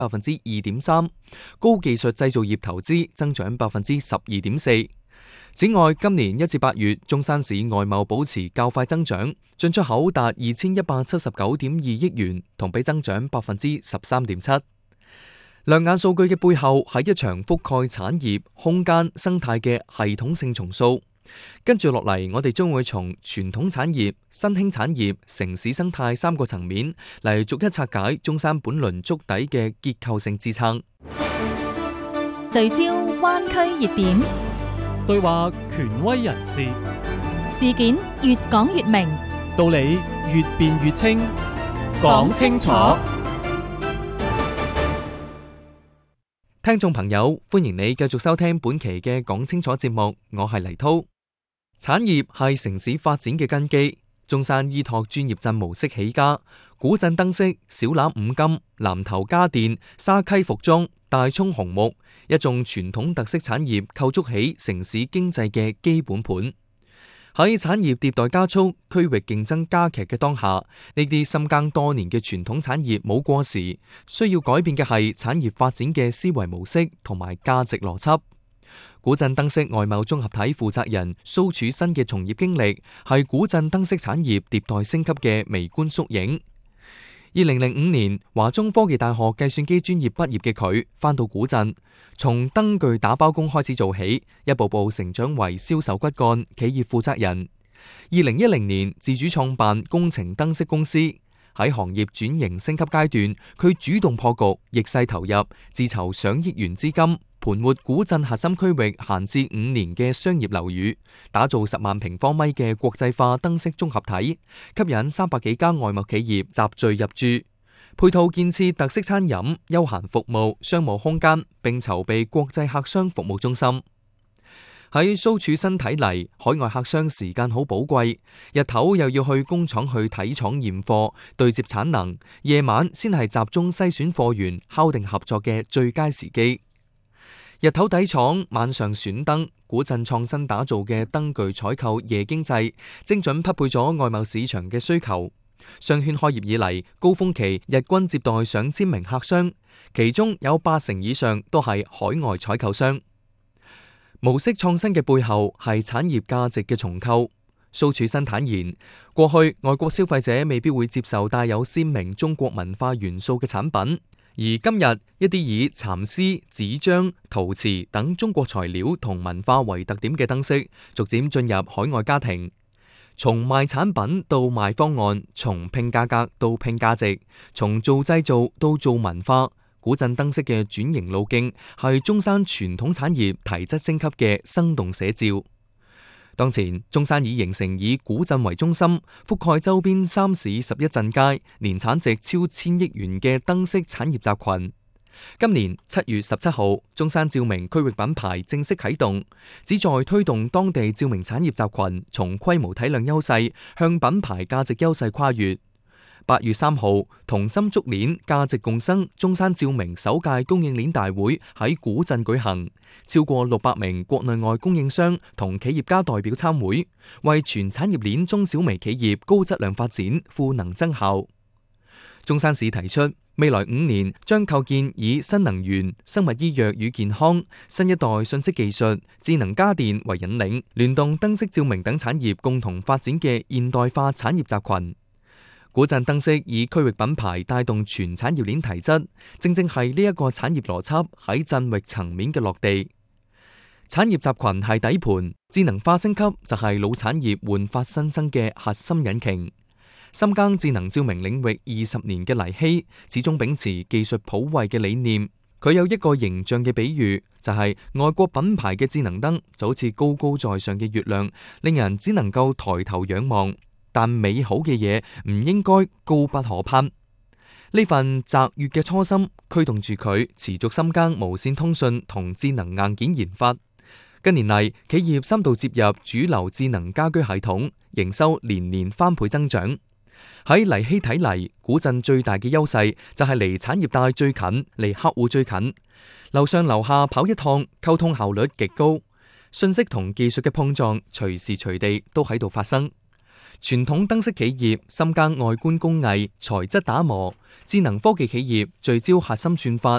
2.3%，高技術製造業投資增長12.4%。此外，今年1至8月，中山市外貿保持較快增長，進出口達2179.2億元，同比增長13.7%。亮眼數據嘅背後係一場覆蓋產業、空間、生態嘅系統性重塑。跟住落嚟，我哋將會從傳統產業、新興產業、城市生態3個層面嚟逐一拆解中山本輪築底嘅結構性支撐。 聚焦灣區熱點， 對話權威人士， 事件越講越明， 道理越辯越清，講清楚。 聽眾朋友，歡迎你繼續收聽本期嘅講清楚節目，我係黎濤。產業係城市發展嘅根基，中山依託專業鎮模式起家，古鎮燈飾、小欖五金、南頭家電、沙溪服裝、大涌紅木，一眾傳統特色產業構築起城市經濟嘅基本盤。喺產業迭代加速、區域競爭加劇嘅當下，呢啲深耕多年嘅傳統產業冇過時，需要改變嘅係產業發展嘅思維模式同埋價值邏輯。古鎮燈飾外貿綜合體負責人蘇柱新嘅從業經歷，係古鎮燈飾產業迭代升級嘅微觀縮影。2005年，華中科技大學計算機專業畢業嘅佢，返到古鎮，從燈具打包工開始做起，一步步成長為銷售骨幹、企業負責人。2010年，自主創辦工程燈飾公司。喺行業轉型升級階段，佢主動破局，逆勢投入，自籌上億元資金，盤活古鎮核心區域閒置5年嘅商業樓宇，打造10萬平方米嘅國際化燈飾綜合體，吸引300幾家外貿企業集聚入駐，配套建設特色餐飲、休閒服務、商務空間，並籌備國際客商服務中心。喺蘇柱新睇嚟，海外客商時間好寶貴，日頭又要去工廠去睇廠驗貨、對接產能，夜晚先係集中篩選貨源、敲定合作嘅最佳時機。日頭睇廠，晚上選燈，古鎮創新打造嘅燈具採購夜經濟，精準匹配咗外貿市場嘅需求。商圈開業以嚟，高峰期日均接待上千名客商，其中有80%以上都係海外採購商。模式創新嘅背後係產業價值嘅重構。蘇柱新坦言，過去外國消費者未必會接受帶有鮮明中國文化元素嘅產品，而今日一啲以蠶絲、紙張、陶瓷等中國材料同文化為特點嘅燈飾，逐漸進入海外家庭。從賣產品到賣方案，從拼價格到拼價值，從做製造到做文化。古鎮燈飾嘅轉型路徑係中山傳統產業提質升級嘅生動寫照。當前，中山已形成以古鎮為中心，覆蓋周邊3市11鎮街，年產值超1000億元嘅燈飾產業集群。今年7月17號，中山照明區域品牌正式啟動，旨在推動當地照明產業集群從規模體量優勢向品牌價值優勢跨越。8月3號，同心燭鏈價值共生中山照明首屆供應鏈大會喺古鎮舉行，超過600名國內外供應商同企業家代表參會，為全產業鏈中小微企業高質量發展賦能增效。中山市提出，未來5年將構建以新能源、生物醫藥與健康、新一代信息技術、智能家電為引領，聯動燈飾照明等產業共同發展嘅現代化產業集群。古鎮燈飾以區域品牌帶動全產業鏈提質，正正係呢一個產業邏輯喺鎮域層面嘅落地。產業集群係底盤，智能化升級就係老產業煥發新生嘅核心引擎。深耕智能照明領域20年嘅黎希，始終秉持技術普惠嘅理念。佢有一個形象嘅比喻，就係外國品牌嘅智能燈就好似高高在上嘅月亮，令人只能夠抬頭仰望。但美好嘅嘢唔應該高不可攀。呢份澤悅嘅初心驅動住佢持續深耕無線通訊同智能硬件研發。近年嚟，企業深度接入主流智能家居系統，營收年年翻倍增長。喺黎希睇嚟，古鎮最大嘅優勢就係離產業帶最近，離客戶最近，樓上樓下跑一趟，溝通效率極高，信息同技術嘅碰撞隨時隨地都喺度發生。傳統燈飾企業深耕外觀工藝、材質打磨，智能科技企業聚焦核心算法、